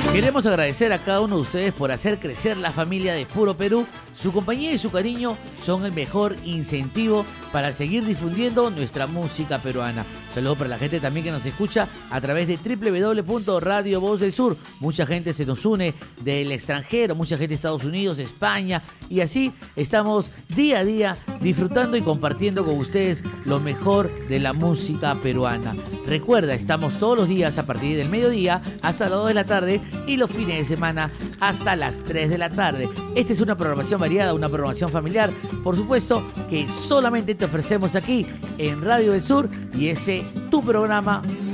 Queremos agradecer a cada uno de ustedes por hacer crecer la familia de Puro Perú. Su compañía y su cariño son el mejor incentivo para seguir difundiendo nuestra música peruana. Saludos para la gente también que nos escucha a través de www.radio Voz del Sur. Mucha gente se nos une del extranjero, mucha gente de Estados Unidos, España, y así estamos día a día disfrutando y compartiendo con ustedes lo mejor de la música peruana. Recuerda, estamos todos los días a partir del mediodía hasta las 2 de la tarde y los fines de semana hasta las 3 de la tarde. Esta es una programación variada, una programación familiar, por supuesto, que solamente te ofrecemos aquí en Radio del Sur, y ese tu programa